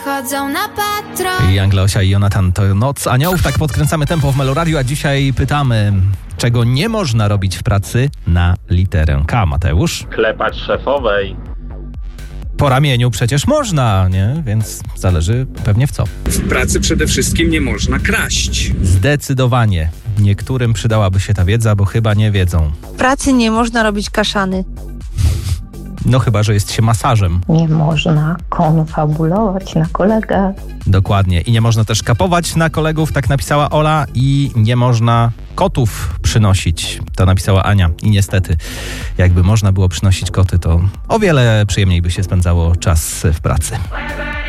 chodzą na patrol. Jangleosia i Jonatan to Noc Aniołów. Tak podkręcamy tempo w Meloradiu, a dzisiaj pytamy, czego nie można robić w pracy na literę K. Mateusz? Klepać szefowej. Po ramieniu przecież można, nie? Więc zależy pewnie w co. W pracy przede wszystkim nie można kraść. Zdecydowanie. Niektórym przydałaby się ta wiedza, bo chyba nie wiedzą. W pracy nie można robić kaszany. No chyba, że jest się masażem. Nie można konfabulować na kolegę. Dokładnie. I nie można też kapować na kolegów, tak napisała Ola. I nie można kotów przynosić, to napisała Ania. I niestety, jakby można było przynosić koty, to o wiele przyjemniej by się spędzało czas w pracy.